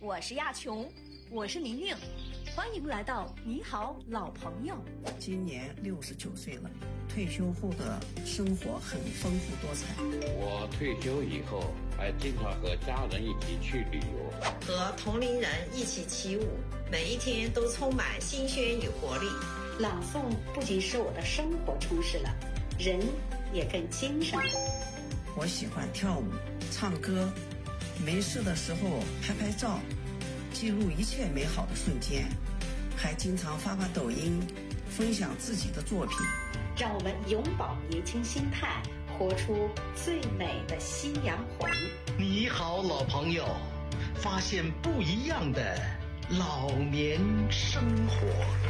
我是亚琼， 我是宁宁，欢迎来到你好老朋友。 今年69岁了，退休后的生活很丰富多彩。 我退休以后还经常和家人一起去旅游， 和同龄人一起起舞，每一天都充满新鲜与活力。 朗诵不仅使我的生活充实了，人也更精神了。 我喜欢跳舞、唱歌，没事的时候拍拍照，记录一切美好的瞬间，还经常发抖音，分享自己的作品。 让我们永葆年轻心态，活出最美的夕阳红。 你好老朋友，发现不一样的老年生活。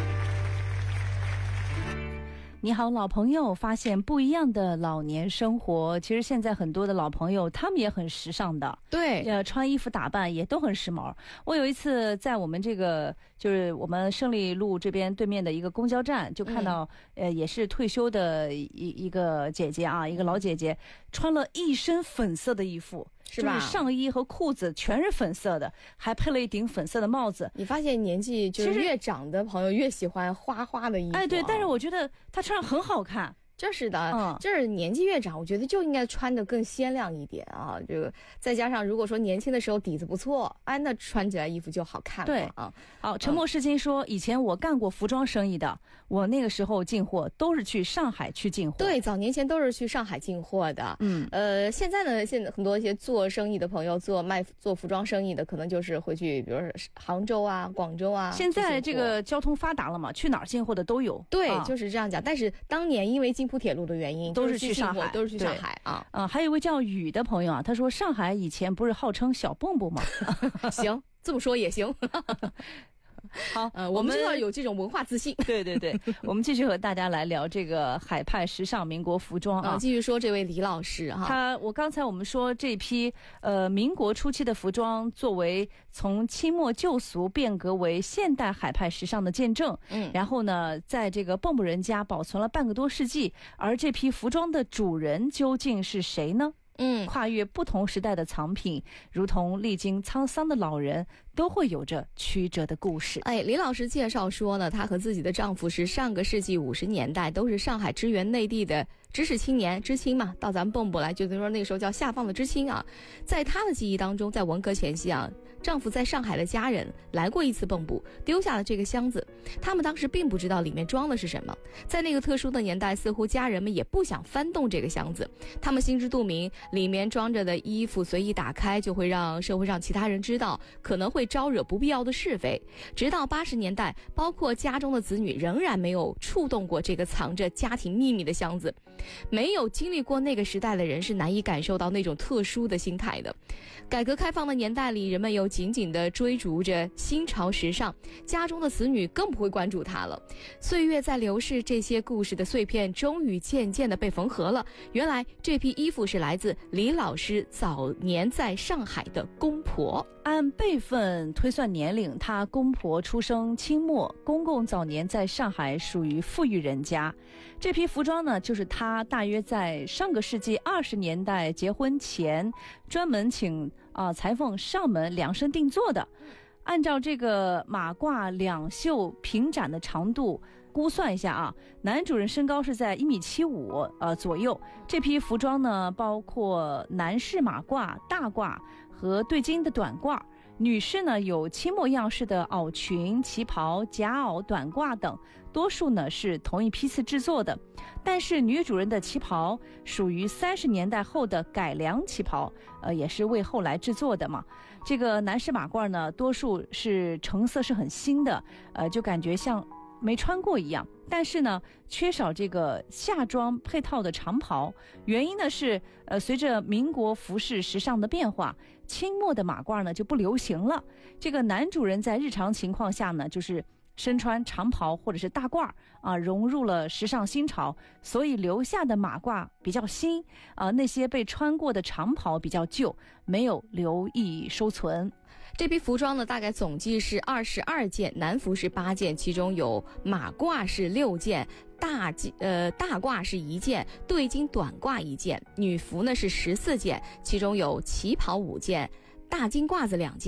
你好老朋友，发现不一样的老年生活。其实现在很多的老朋友他们也很时尚的， 对， 穿衣服打扮也都很时髦。我有一次在我们这个就是我们胜利路这边对面的一个公交站，就看到也是退休的一个姐姐啊，一个老姐姐穿了一身粉色的衣服， 是吧？ 就是上衣和裤子全是粉色的，还配了一顶粉色的帽子。 你发现年纪就是越长的朋友越喜欢花花的衣服， 哎，对，但是我觉得她穿上很好看。 就是的，就是年纪越长，我觉得就应该穿得更鲜亮一点啊。这个再加上如果说年轻的时候底子不错，哎，那穿起来衣服就好看了。 对啊。好，沉默是金说，以前我干过服装生意的，我那个时候进货都是去上海去进货。 对，早年前都是去上海进货的。现在呢，现在很多一些做生意的朋友，做服装生意的，可能就是会去，比如说杭州啊、广州啊。 现在这个交通发达了嘛，去哪儿进货的都有。 对，就是这样讲。但是当年因为京浦铁路的原因， 都是去上海， 都是去上海啊。 还有一位叫雨的朋友啊，他说上海以前不是号称小蚌埠吗？ 行，这么说也行。 好， 我们就要有这种文化自信。 对对对，我们继续和大家来聊这个海派时尚民国服装啊。 继续说这位李老师哈， 刚才我们说这批民国初期的服装，作为从清末旧俗变革为现代海派时尚的见证。然后呢，在这个蚌埠人家保存了半个多世纪，而这批服装的主人究竟是谁呢？跨越不同时代的藏品，如同历经沧桑的老人，都会有着曲折的故事。 李老师介绍说呢，她和自己的丈夫是上个世纪50年代都是上海支援内地的知识青年，知青嘛，到咱们蚌埠来，就等于说那个时候叫下放的知青啊。在她的记忆当中，在文革前夕啊，丈夫在上海的家人来过一次蚌埠，丢下了这个箱子，他们当时并不知道里面装的是什么。在那个特殊的年代，似乎家人们也不想翻动这个箱子，他们心知肚明，里面装着的衣服随意打开就会让社会上其他人知道，可能会招惹不必要的是非。直到80年代，包括家中的子女仍然没有触动过这个藏着家庭秘密的箱子。没有经历过那个时代的人是难以感受到那种特殊的心态的。改革开放的年代里，人们又紧紧地追逐着新潮时尚，家中的子女更不会关注它了。岁月在流逝，这些故事的碎片终于渐渐地被缝合了。原来这批衣服是来自李老师早年在上海的公婆。 按辈分推算年龄，他公婆出生清末，公公早年在上海属于富裕人家。这批服装呢，就是他大约在上个世纪20年代结婚前专门请裁缝上门量身定做的。按照这个马褂两袖平展的长度估算一下啊，男主人身高是在1.75米左右。这批服装呢，包括男士马褂、大褂和对襟的短褂，女士呢有清末样式的袄裙、旗袍、夹袄、短褂等，多数呢是同一批次制作的。但是女主人的旗袍属于30年代后的改良旗袍，也是为后来制作的嘛。这个男士马褂呢，多数是成色是很新的，就感觉像没穿过一样。但是呢，缺少这个夏装配套的长袍，原因呢是随着民国服饰时尚的变化，清末的马褂呢就不流行了。这个男主人在日常情况下呢，就是身穿长袍或者是大褂融入了时尚新潮，所以留下的马褂比较新那些被穿过的长袍比较旧，没有留意收存。 这批服装呢，大概总计是22件，男服是8件，其中有马褂是6件，大褂是1件，对襟短褂1件。女服呢是14件，其中有旗袍5件，大襟褂子2件，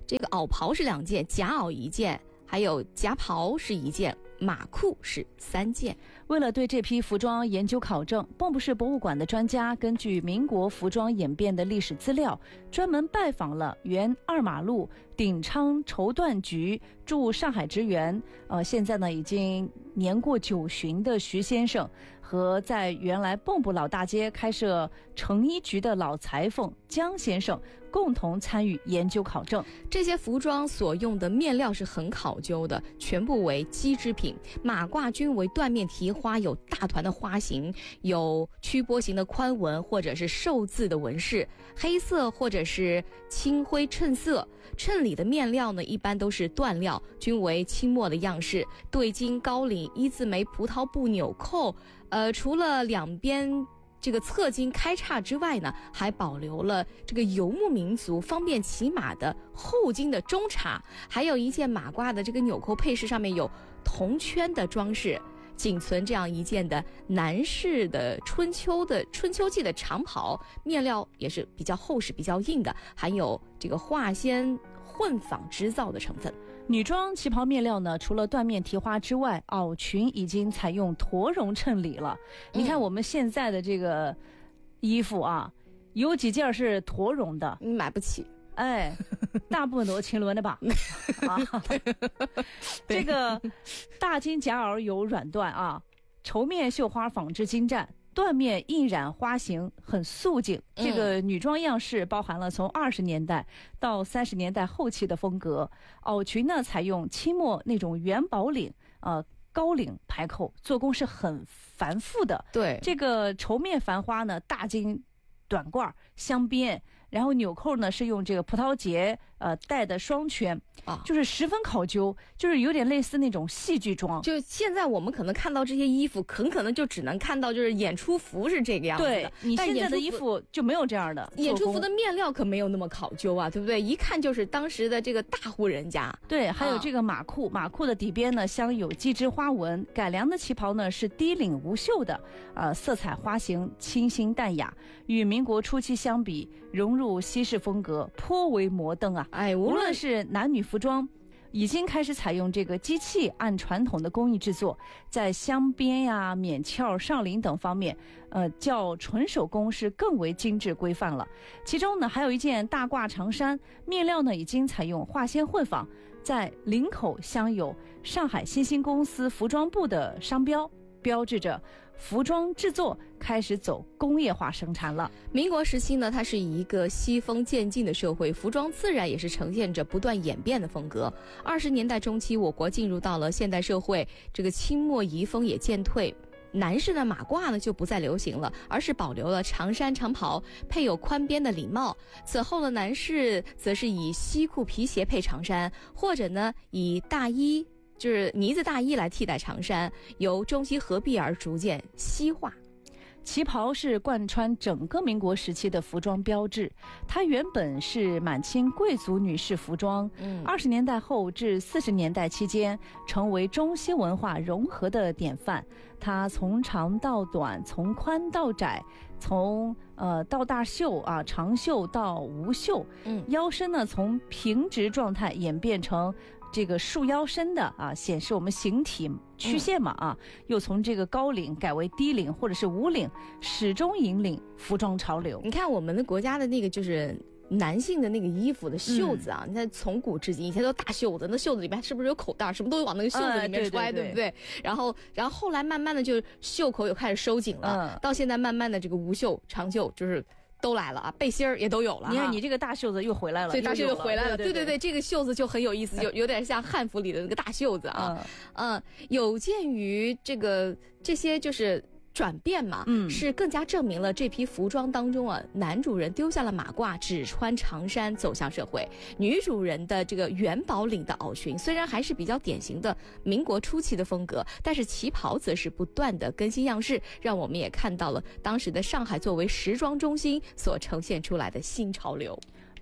这个袄袍是2件，夹袄1件，还有夹袍是1件，马裤是3件。 为了对这批服装研究考证，蚌埠市博物馆的专家根据民国服装演变的历史资料，专门拜访了原2马路鼎昌绸缎局驻上海支援，现在呢已经年过90旬的徐先生，和在原来蚌埠老大街开设成衣局的老裁缝江先生共同参与研究考证。 这些服装所用的面料是很考究的，全部为机织品，马褂均为缎面提花，有大团的花型，有曲波形的宽纹或者是寿字的纹饰，黑色或者是青灰衬色。衬里的面料呢，一般都是缎料，均为清末的样式，对襟高领1字眉葡萄布纽扣，除了2边这个侧襟开叉之外呢，还保留了这个游牧民族方便骑马的后襟的中叉，还有一件马褂的这个纽扣配饰上面有铜圈的装饰。仅存这样一件的男士的春秋季的长袍，面料也是比较厚实比较硬的，含有这个化纤混纺织造的成分。 女装旗袍面料呢，除了缎面提花之外，袄裙已经采用驼绒衬里了。你看我们现在的这个衣服啊，有几件是驼绒的， 你买不起。 哎，大部分都是秦伦的吧？啊，这个大金夹袄有软缎啊，绸面绣花纺织精湛，缎面印染花型很素净。这个女装样式包含了从20年代到30年代后期的风格。袄裙呢，采用清末那种元宝领，高领排扣，做工是很繁复的。 对， 这个绸面繁花呢，大金短褂镶边，然后纽扣呢是用这个葡萄结带的双圈，就是十分考究，就是有点类似那种戏剧装。 就现在我们可能看到这些衣服，很可能就只能看到就是演出服是这个样子的。 对，你现在的衣服就没有这样的。 演出服的面料可没有那么考究啊，对不对？一看就是当时的这个大户人家。 对，还有这个马裤，马裤的底边呢镶有机织花纹，改良的旗袍呢是低领无袖的，色彩花型清新淡雅，与民国初期相比，融入西式风格，颇为摩登啊！ 哎， 无论是男女服装，已经开始采用这个机器按传统的工艺制作，在镶边呀、冕翘、上领等方面，较纯手工是更为精致规范了。其中呢，还有一件大褂长衫，面料呢已经采用化纤混纺，在领口镶有上海新兴公司服装部的商标，标志着服装制作开始走工业化生产了。 民国时期呢，它是一个西风渐进的社会，服装自然也是呈现着不断演变的风格。20年代中期，我国进入到了现代社会，这个清末遗风也渐退。男士的马褂呢就不再流行了，而是保留了长衫长袍，配有宽边的礼帽。此后的男士则是以西裤皮鞋配长衫，或者呢以大衣，就是呢子大衣来替代长衫，由中西合璧而逐渐西化。 旗袍是贯穿整个民国时期的服装标志，它原本是满清贵族女士服装，20年代后至40年代期间成为中西文化融合的典范。它从长到短，从宽到窄，从到大袖啊，长袖到无袖，腰身呢从平直状态演变成这个束腰身的啊，显示我们形体曲线嘛啊，又从这个高领改为低领或者是无领，始终引领服装潮流。 你看我们的国家的那个就是男性的那个衣服的袖子啊，你看从古至今以前都大袖子，那袖子里面是不是有口袋，什么都往那个袖子里面揣，对不对？然后后来慢慢的就袖口又开始收紧了，到现在慢慢的这个无袖长袖就是都来了啊，背心儿也都有了。 你看你这个大袖子又回来了， 对，大袖又回来了。对，这个袖子就很有意思，有点像汉服里的那个大袖子啊。有鉴于这些就是转变嘛，是更加证明了这批服装当中啊，男主人丢下了马褂，只穿长衫走向社会；女主人的这个元宝领的袄裙，虽然还是比较典型的民国初期的风格，但是旗袍则是不断的更新样式，让我们也看到了当时的上海作为时装中心所呈现出来的新潮流。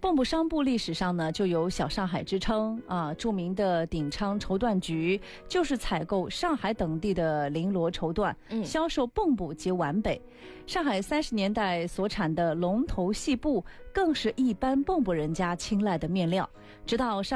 蚌埠商埠历史上呢就有小上海之称啊，著名的鼎昌绸缎局就是采购上海等地的绫罗绸缎，销售蚌埠及皖北。上海30年代所产的龙头细布更是一般蚌埠人家青睐的面料，直到